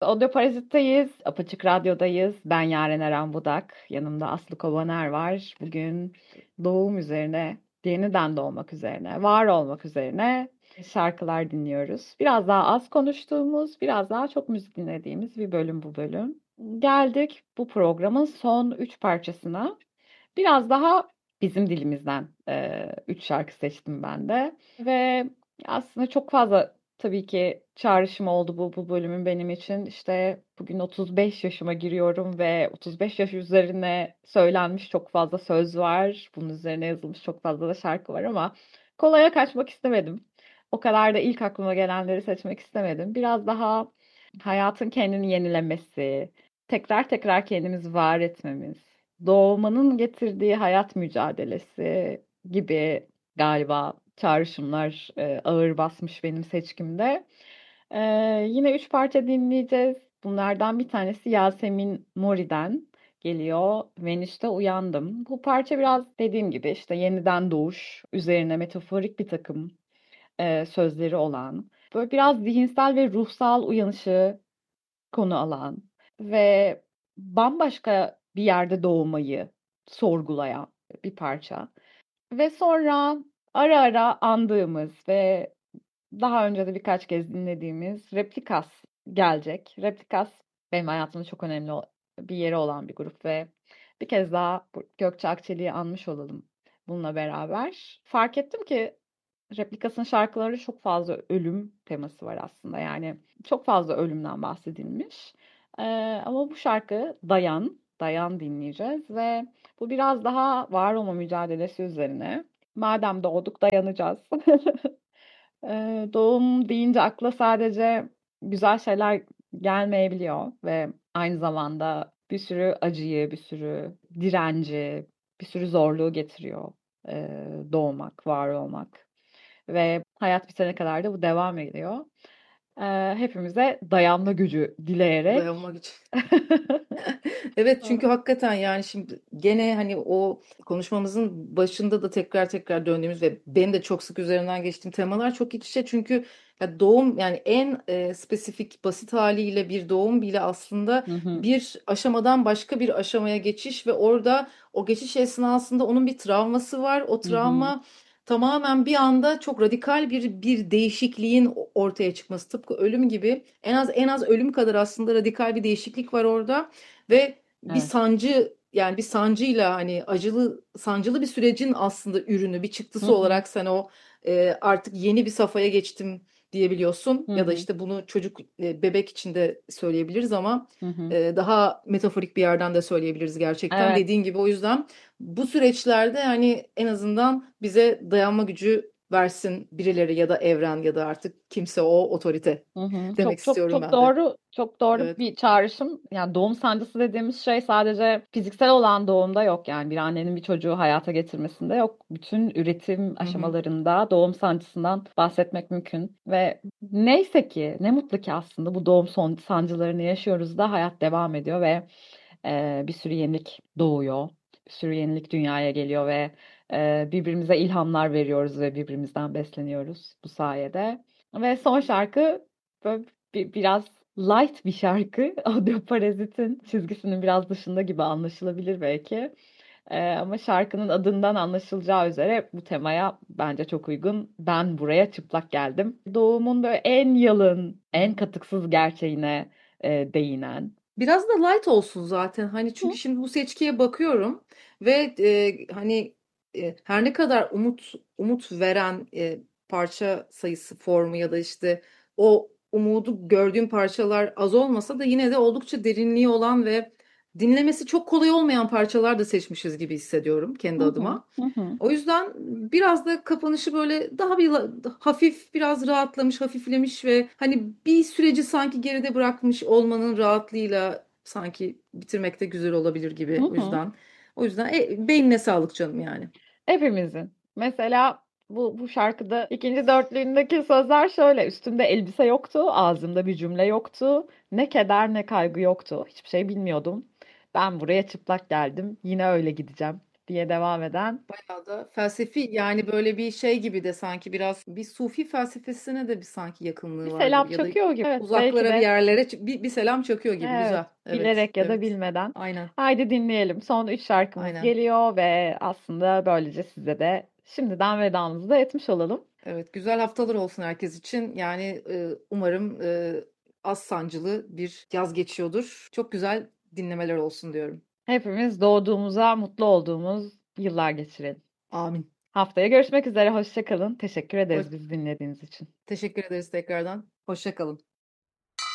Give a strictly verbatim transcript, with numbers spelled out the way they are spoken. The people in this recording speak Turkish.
Audio Parazit'teyiz, Apaçık Radyo'dayız. Ben Yaren Eren Budak. Yanımda Aslı Kovaner var. Bugün doğum üzerine, yeniden doğmak üzerine, var olmak üzerine şarkılar dinliyoruz. Biraz daha az konuştuğumuz, biraz daha çok müzik dinlediğimiz bir bölüm bu bölüm. Geldik bu programın son üç parçasına. Biraz daha bizim dilimizden e, üç şarkı seçtim ben de. Ve aslında çok fazla tabii ki çağrışım oldu bu, bu bölümün benim için. İşte bugün otuz beş yaşıma giriyorum ve otuz beş yaş üzerine söylenmiş çok fazla söz var. Bunun üzerine yazılmış çok fazla da şarkı var ama kolaya kaçmak istemedim. O kadar da ilk aklıma gelenleri seçmek istemedim. Biraz daha hayatın kendini yenilemesi, tekrar tekrar kendimizi var etmemiz, doğmanın getirdiği hayat mücadelesi gibi galiba çağrışımlar e, ağır basmış benim seçkimde. E, Yine üç parça dinleyeceğiz. Bunlardan bir tanesi Yasemin Mori'den geliyor. Venüs'te uyandım. Bu parça biraz dediğim gibi işte yeniden doğuş üzerine metaforik bir takım e, sözleri olan, böyle biraz zihinsel ve ruhsal uyanışı konu alan ve bambaşka bir yerde doğmayı sorgulayan bir parça. Ve sonra ara ara andığımız ve daha önce de birkaç kez dinlediğimiz Replikas gelecek. Replikas benim hayatımda çok önemli bir yeri olan bir grup ve bir kez daha Gökçe Akçeli'yi anmış olalım bununla beraber. Fark ettim ki Replikas'ın şarkılarında çok fazla ölüm teması var aslında. Yani çok fazla ölümden bahsedilmiş. Ee, ama bu şarkı Dayan, Dayan dinleyeceğiz ve bu biraz daha var olma mücadelesi üzerine. Madem doğduk dayanacağız. Ee, doğum deyince akla sadece güzel şeyler gelmeyebiliyor ve aynı zamanda bir sürü acıyı, bir sürü direnci, bir sürü zorluğu getiriyor ee, doğmak, var olmak. Ve hayat bitene kadar da bu devam ediyor. Ee, hepimize dayanma gücü dileyerek. Dayanmak için. Evet, çünkü hakikaten yani şimdi gene hani o konuşmamızın başında da tekrar tekrar döndüğümüz ve benim de çok sık üzerinden geçtiğim temalar çok iç içe, çünkü ya doğum yani en e, spesifik basit haliyle bir doğum bile aslında Hı hı, bir aşamadan başka bir aşamaya geçiş ve orada o geçiş esnasında onun bir travması var. O hı hı, travma tamamen bir anda çok radikal bir bir değişikliğin ortaya çıkması, tıpkı ölüm gibi, en az en az ölüm kadar aslında radikal bir değişiklik var orada ve bir evet. sancı, yani bir sancıyla, hani acılı sancılı bir sürecin aslında ürünü, bir Hı çıktısı hı, olarak sen o e, artık yeni bir safhaya geçtim diyebiliyorsun, hı ya da hı, işte bunu çocuk e, bebek için de söyleyebiliriz ama hı hı. e, daha metaforik bir yerden de söyleyebiliriz gerçekten, Evet. dediğin gibi. O yüzden bu süreçlerde yani en azından bize dayanma gücü versin birileri, ya da evren, ya da artık kimse, o otorite Hı hı. demek Çok çok istiyorum çok ben de. doğru, çok doğru Evet. bir çağrışım. Yani doğum sancısı dediğimiz şey sadece fiziksel olan doğumda yok. Yani bir annenin bir çocuğu hayata getirmesinde yok. Bütün üretim Hı hı. aşamalarında doğum sancısından bahsetmek mümkün. Ve neyse ki, ne mutlu ki aslında bu doğum son sancılarını yaşıyoruz da hayat devam ediyor ve e, bir sürü yenilik doğuyor. Bir sürü yenilik dünyaya geliyor ve e, birbirimize ilhamlar veriyoruz ve birbirimizden besleniyoruz bu sayede. Ve son şarkı böyle bi- biraz light bir şarkı. Audio Parazit'in çizgisinin biraz dışında gibi anlaşılabilir belki. Ee, ama şarkının adından anlaşılacağı üzere bu temaya bence çok uygun. Ben buraya çıplak geldim. Doğumun böyle en yalın, Hı en hı. katıksız gerçeğine e, değinen. Biraz da light olsun zaten. Hani çünkü Hı şimdi bu seçkiye bakıyorum ve e, hani e, her ne kadar umut umut veren e, parça sayısı, formu, ya da işte o umudu gördüğüm parçalar az olmasa da, yine de oldukça derinliği olan ve dinlemesi çok kolay olmayan parçalar da seçmişiz gibi hissediyorum kendi hı hı adıma. hı hı. O yüzden biraz da kapanışı böyle daha bir la- hafif, biraz rahatlamış, hafiflemiş ve hani bir süreci sanki geride bırakmış olmanın rahatlığıyla sanki bitirmek de güzel olabilir Hı gibi. O hı. yüzden o yüzden e, beynine sağlık canım yani. Hepimizin. Mesela bu, bu şarkıda ikinci dörtlüğündeki sözler şöyle. Üstümde elbise yoktu, ağzımda bir cümle yoktu. Ne keder ne kaygı yoktu. Hiçbir şey bilmiyordum. Ben buraya çıplak geldim. Yine öyle gideceğim diye devam eden. Bayağı da felsefi, yani böyle bir şey gibi de, sanki biraz bir sufi felsefesine de bir sanki yakınlığı Bir var gibi, selam ya da çakıyor gibi. Evet, belki uzaklara bir de. yerlere ç- bir, bir selam çakıyor gibi. Evet, Güzel. Evet, bilerek ya da evet. bilmeden. Aynen, Haydi dinleyelim. Son üç şarkımız aynen. geliyor ve aslında böylece size de şimdiden vedamızı da etmiş olalım. Evet, güzel haftalar olsun herkes için. Yani e, umarım e, az sancılı bir yaz geçiyordur. Çok güzel dinlemeler olsun diyorum. Hepimiz doğduğumuza mutlu olduğumuz yıllar geçirelim. Amin. Haftaya görüşmek üzere. Hoşça kalın. Teşekkür Hoş, ederiz bizi dinlediğiniz için. teşekkür ederiz tekrardan. Hoşça kalın.